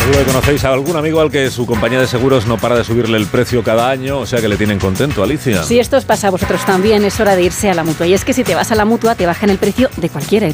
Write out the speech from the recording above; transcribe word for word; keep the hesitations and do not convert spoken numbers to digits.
Seguro que conocéis a algún amigo al que su compañía de seguros no para de subirle el precio cada año, o sea que le tienen contento, Alicia. Si esto os pasa a vosotros también, es hora de irse a la Mutua. Y es que si te vas a la Mutua, te bajan el precio de cualquier